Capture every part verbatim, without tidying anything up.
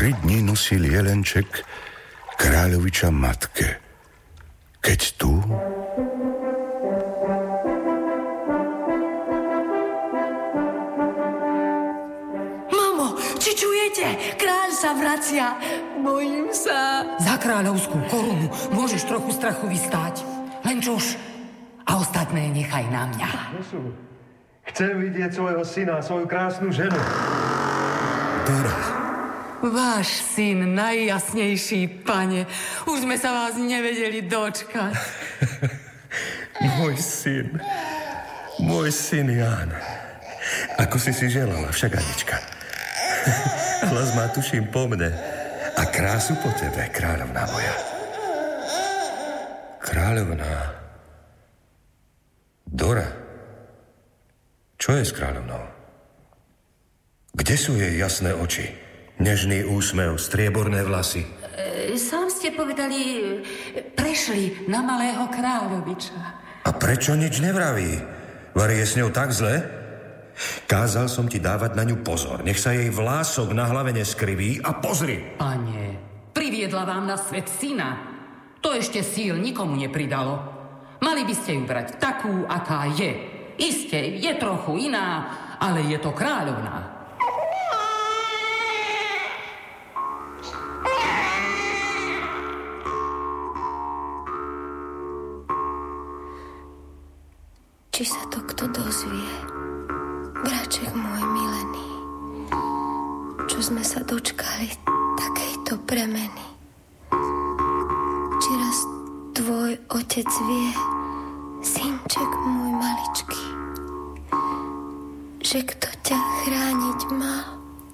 Tri dni nosil jelenček kráľoviča matke. Keď tu... Mamo, či čujete? Kráľ sa vracia. Bojím sa. Za kráľovskú korunu môžeš trochu strachu vystáť. Len čuž. A ostatné nechaj na mňa. Chcem vidieť svojho syna, svoju krásnu ženu. Dora. Váš syn, najjasnejší, pane. Už sme sa vás nevedeli dočkať. Môj syn. Môj syn Ján. Ako si si želala, však Anička. Hlas má tuším po mne. A krásu po tebe, kráľovná moja. Kráľovná. Dora. Čo je s kráľovnou? Kde sú jej jasné oči? Nežný úsmev, strieborné vlasy. E, sám ste povedali, prešli na malého kráľoviča. A prečo nič nevraví? Vari je s ňou tak zle? Kázal som ti dávať na ňu pozor. Nech sa jej vlások na hlave neskriví a pozri. Pane, priviedla vám na svet syna. To ešte síl nikomu nepridalo. Mali by ste ju brať takú, aká je. Isté, je trochu iná, ale je to kráľovná. Či sa to kto dozvie, braček môj milený, čo sme sa dočkali takejto premeny. Či raz tvoj otec vie, synček môj maličký, že kto ťa chrániť mal,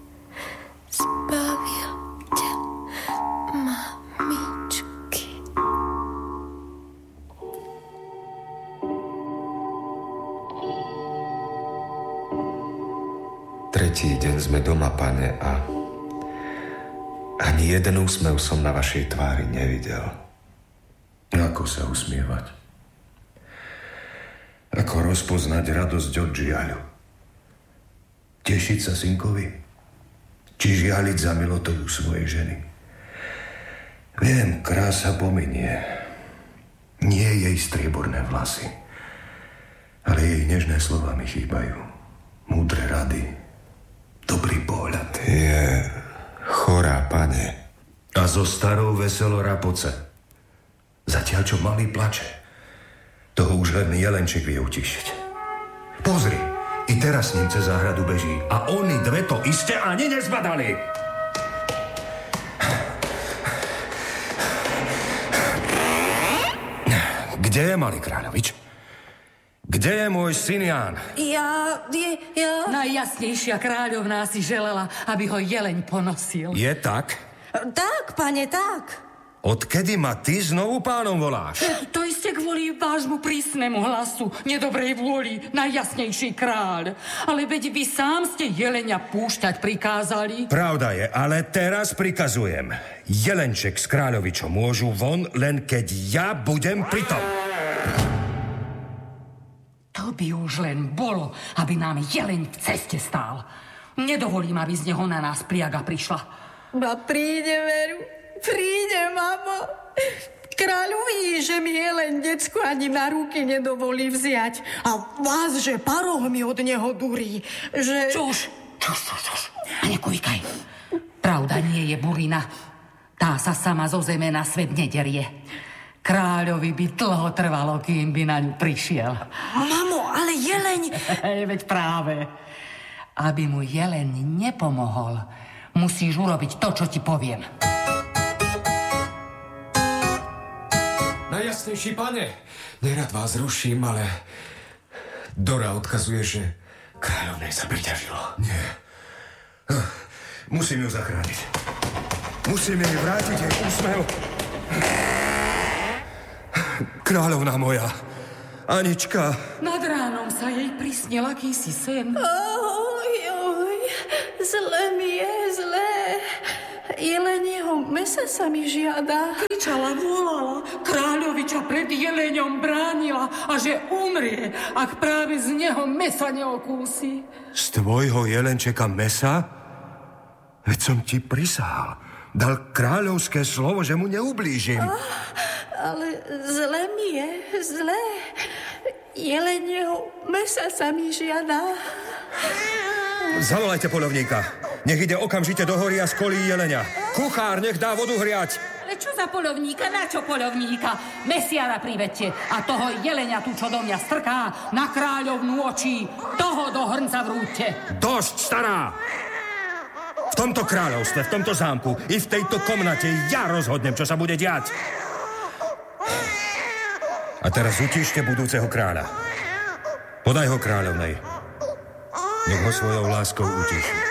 zbavil ťa mamičky. Tretí deň sme doma, pane, a ani jeden úsmev som na vašej tvári nevidel. Ako sa usmievať? Ako rozpoznať radosť od žiaľu? Tešiť sa synkovi? Či žialiť za milotou svojej ženy? Viem, krása pominie. Nie jej strieborné vlasy, ale jej nežné slova mi chýbajú. Múdre rady, dobrý pohľad. Je chorá, pane. A so starou veselo rapoce. Zatiaľ, čo malý plače. Toho už len jelenček vie utišiť. Pozri, i teraz s ním cez záhradu beží. A oni dve to iste ani nezbadali. Kde je malý kráľovič? Kde je môj syn Ján? Ja, je, ja... Najjasnejšia kráľovná si želela, aby ho jeleň ponosil. Je tak? Tak, pane, tak. Odkedy ma ty znovu pánom voláš? To iste kvôli vášmu prísnemu hlasu, nedobrej vôli, najjasnejší kráľ. Ale veď vy sám ste jelenia púšťať prikázali. Pravda je, ale teraz prikazujem. Jelenček s kráľovičom môžu von, len keď ja budem pri tom. To by už len bolo, aby nám jeleň v ceste stál. Nedovolím, aby z neho na nás priaga prišla. Ma príde, veru. Príde, mamo. Kráľ uvidí, že mi jeleň decku ani na ruky nedovolí vziať. A vás, že parohmi od neho durí. Že... Čuž, čuž, čuž, čuž. A nekujkaj. Pravda nie je burina. Tá sa sama zo zeme na svet nederie. Kráľovi by dlho trvalo, kým by na ňu prišiel. Mamo, ale jeleň... Veď práve. Aby mu jeleň nepomohol, musíš urobiť to, čo ti poviem. Najjasnejší, pane, nerad vás ruším, ale Dora odkazuje, že kráľovnej sa priťažilo. Nie. Musím ju zachrániť. Musím jej vrátiť jej úsmev. Kráľovná moja, Anička. Nad ránom sa jej prisnil akýsi sen. Oj, oj, zle mi je, zle. Jelenieho mesa sa mi žiada. Kričala, volala, kráľoviča pred jeleňom bránila a že umrie, ak práve z neho mesa neokúsi. Z tvojho jelenčeka mesa? Veď som ti prisahal. Dal kráľovské slovo, že mu neublížim. Oh, ale zle mi je, zle. Jelenieho mesa sa mi žiada. Zavolajte poľovníka. Nech ide okamžite do hory a skolí jelenia. Kuchár, nech dá vodu hriať. Ale čo za poľovníka? Na čo poľovníka? Mesiara privedte a toho jelenia tu, čo do mňa strká, na kráľovnú očí. Toho do hrnca vrúďte. Dosť, stará! V tomto kráľovstve, v tomto zámku i v tejto komnate ja rozhodnem, čo sa bude diať. A teraz utíšte budúceho kráľa. Podaj ho kráľovnej. Nech ho svojou láskou utíši.